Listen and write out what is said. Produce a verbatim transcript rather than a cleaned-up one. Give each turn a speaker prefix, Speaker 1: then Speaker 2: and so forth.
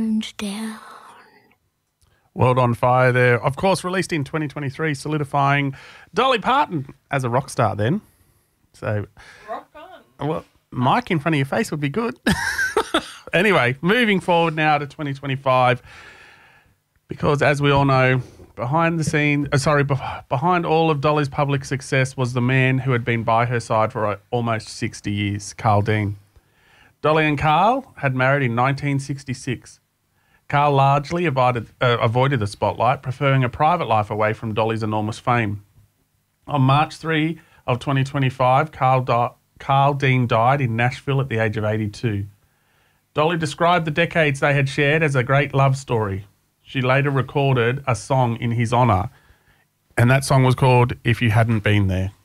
Speaker 1: down.
Speaker 2: World on Fire there. Of course, released in twenty twenty-three, solidifying Dolly Parton as a rock star then. So,
Speaker 3: Rock on.
Speaker 2: Well, mic in front of your face would be good. Anyway, moving forward now to twenty twenty-five, because as we all know, behind the scene, uh, sorry, beh- behind all of Dolly's public success was the man who had been by her side for uh, almost sixty years, Carl Dean. Dolly and Carl had married in nineteen sixty-six. Carl largely avoided, uh, avoided the spotlight, preferring a private life away from Dolly's enormous fame. On March third of twenty twenty-five, Carl, di- Carl Dean died in Nashville at the age of eighty-two. Dolly described the decades they had shared as a great love story. She later recorded a song in his honour, and that song was called If You Hadn't Been There.